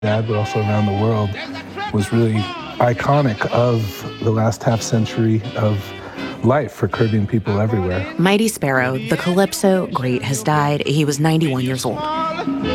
Dad, but also around the world, was really iconic of the last half century of life for Caribbean people everywhere. Mighty Sparrow, the Calypso great, has died. He was 91 years old.